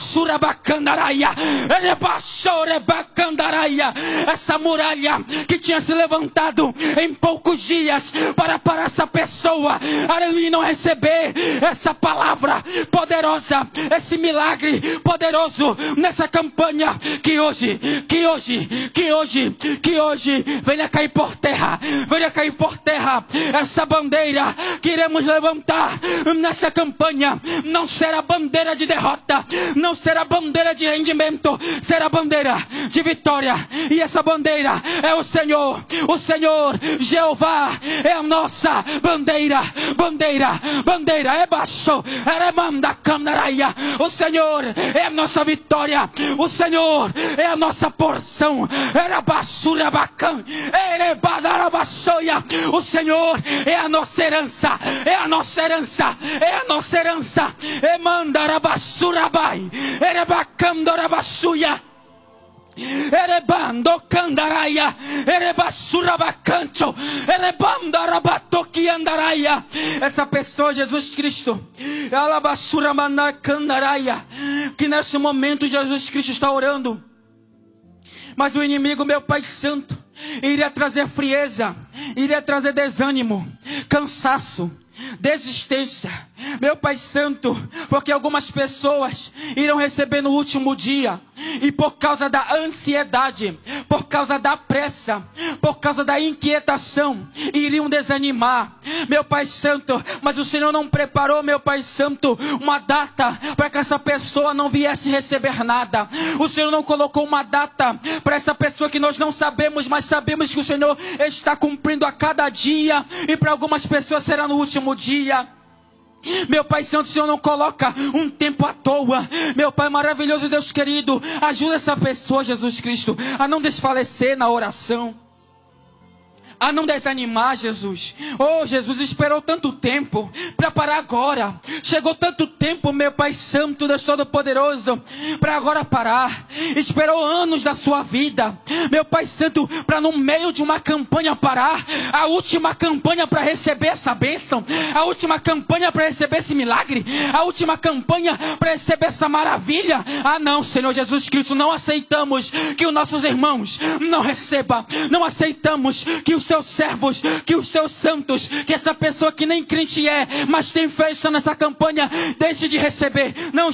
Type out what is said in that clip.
essa muralha que tinha se levantado em poucos dias para parar essa pessoa e não receber essa palavra poderosa, esse milagre poderoso nessa campanha, que hoje venha cair por terra essa bandeira que iremos levantar nessa campanha. Não será bandeira de derrota, não será bandeira de rendimento, será bandeira de vitória. E essa bandeira é o Senhor Jeová é a nossa bandeira, é baixo, o Senhor é a nossa vitória, o Senhor é a nossa porção, o Senhor é a nossa herança, Erebando candaraia, erebassurabacancho, erebandarabato andaraia. Essa pessoa, Jesus Cristo, alabassuramana candaraia, que nesse momento Jesus Cristo está orando, mas o inimigo, meu Pai Santo, iria trazer frieza, iria trazer desânimo, cansaço, desistência, meu Pai Santo, porque algumas pessoas irão receber no último dia, e por causa da ansiedade, por causa da pressa, por causa da inquietação, iriam desanimar, meu Pai Santo. Mas o Senhor não preparou, meu Pai Santo, uma data para que essa pessoa não viesse receber nada. O Senhor não colocou uma data para essa pessoa que nós não sabemos, mas sabemos que o Senhor está cumprindo a cada dia, e para algumas pessoas será no último dia. Meu Pai Santo, o Senhor não coloca um tempo à toa. Meu Pai maravilhoso, Deus querido, ajuda essa pessoa, Jesus Cristo, a não desfalecer na oração, a não desanimar, Jesus. Oh, Jesus, esperou tanto tempo para parar agora. Chegou tanto tempo, meu Pai Santo, Deus Todo-Poderoso, para agora parar. Esperou anos da sua vida, meu Pai Santo, para no meio de uma campanha parar. A última campanha para receber essa bênção, a última campanha para receber esse milagre, a última campanha para receber essa maravilha. Ah não, Senhor Jesus Cristo, não aceitamos que os nossos irmãos não recebam. Não aceitamos que os teus servos, que os teus santos, que essa pessoa que nem crente é, mas tem fé nessa campanha, deixe de receber. Não